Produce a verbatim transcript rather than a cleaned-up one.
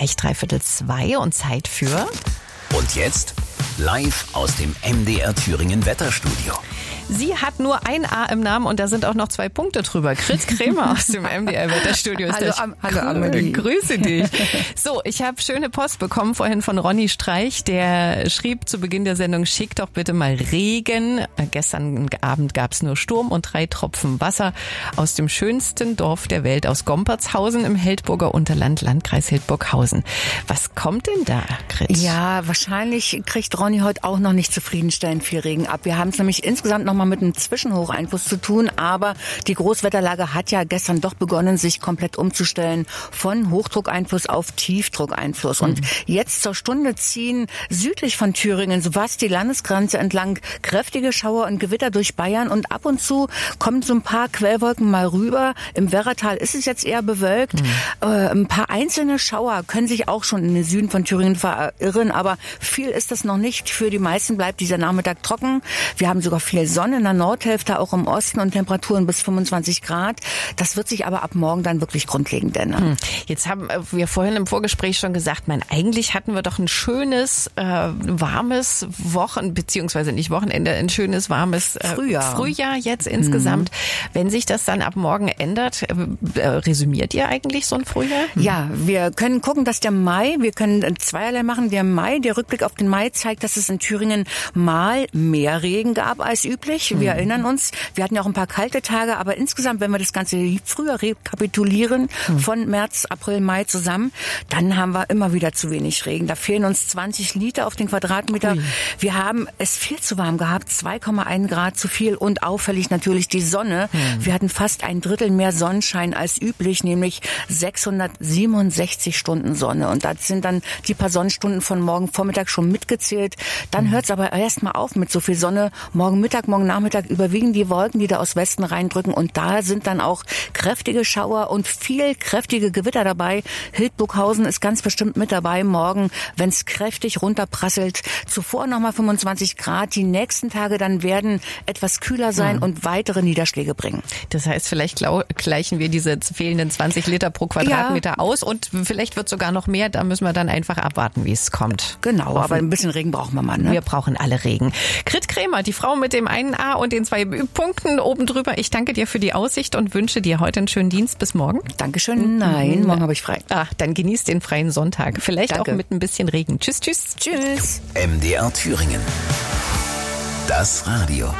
gleich dreiviertel zwei und Zeit für... Und jetzt live aus dem M D R Thüringen Wetterstudio. Sie hat nur ein A im Namen und da sind auch noch zwei Punkte drüber. Chris Krämer aus dem M D R Wetterstudio ist Hallo, Am- Hallo Amelie. Grüße dich. So, ich habe schöne Post bekommen vorhin von Ronny Streich. Der schrieb zu Beginn der Sendung, schick doch bitte mal Regen. Gestern Abend gab es nur Sturm und drei Tropfen Wasser aus dem schönsten Dorf der Welt, aus Gompertshausen im Heldburger Unterland, Landkreis Hildburghausen. Was kommt denn da, Chris? Ja, wahrscheinlich kriegt Ronny heute auch noch nicht zufriedenstellend viel Regen ab. Wir haben es nämlich insgesamt noch mal mit einem Zwischenhocheinfluss zu tun, aber die Großwetterlage hat ja gestern doch begonnen, sich komplett umzustellen von Hochdruckeinfluss auf Tiefdruckeinfluss. Und mhm. jetzt zur Stunde ziehen südlich von Thüringen, so fast die Landesgrenze entlang, kräftige Schauer und Gewitter durch Bayern und ab und zu kommen so ein paar Quellwolken mal rüber. Im Werratal ist es jetzt eher bewölkt. Mhm. Äh, ein paar einzelne Schauer können sich auch schon in den Süden von Thüringen verirren, aber viel ist das noch nicht. Für die meisten bleibt dieser Nachmittag trocken. Wir haben sogar viel Sonne in der Nordhälfte, auch im Osten und Temperaturen bis fünfundzwanzig Grad. Das wird sich aber ab morgen dann wirklich grundlegend ändern. Jetzt haben wir vorhin im Vorgespräch schon gesagt, mein, eigentlich hatten wir doch ein schönes, äh, warmes Wochen, beziehungsweise nicht Wochenende, ein schönes, warmes äh, Frühjahr. Frühjahr jetzt insgesamt. Mhm. Wenn sich das dann ab morgen ändert, äh, resümiert ihr eigentlich so ein Frühjahr? Mhm. Ja, wir können gucken, dass der Mai, wir können zweierlei machen. Der Mai, der Rückblick auf den Mai zeigt, dass es in Thüringen mal mehr Regen gab als üblich. Wir mhm. erinnern uns, wir hatten ja auch ein paar kalte Tage, aber insgesamt, wenn wir das Ganze früher rekapitulieren, mhm. von März, April, Mai zusammen, dann haben wir immer wieder zu wenig Regen. Da fehlen uns zwanzig Liter auf den Quadratmeter. Ui. Wir haben es viel zu warm gehabt, zwei Komma eins Grad zu viel und auffällig natürlich die Sonne. Mhm. Wir hatten fast ein Drittel mehr Sonnenschein als üblich, nämlich sechshundertsiebenundsechzig Stunden Sonne. Und da sind dann die paar Sonnenstunden von morgen Vormittag schon mitgezählt. Dann hört es aber erst mal auf mit so viel Sonne. Morgen Mittag, morgen Nachmittag überwiegen die Wolken, die da aus Westen reindrücken. Und da sind dann auch kräftige Schauer und viel kräftige Gewitter dabei. Hildburghausen ist ganz bestimmt mit dabei morgen, wenn es kräftig runterprasselt. Zuvor nochmal fünfundzwanzig Grad. Die nächsten Tage dann werden etwas kühler sein mhm. und weitere Niederschläge bringen. Das heißt, vielleicht gleichen wir diese fehlenden zwanzig Liter pro Quadratmeter ja. aus und vielleicht wird sogar noch mehr. Da müssen wir dann einfach abwarten, wie es kommt. Genau, aber ein bisschen Regen brauchen wir mal. Ne? Wir brauchen alle Regen. Grit Krämer, die Frau mit dem einen A und den zwei Punkten oben drüber. Ich danke dir für die Aussicht und wünsche dir heute einen schönen Dienst. Bis morgen. Dankeschön. Nein, morgen habe ich frei. Ach, dann genießt den freien Sonntag. Vielleicht danke. Auch mit ein bisschen Regen. Tschüss, tschüss. Tschüss. M D R Thüringen. Das Radio.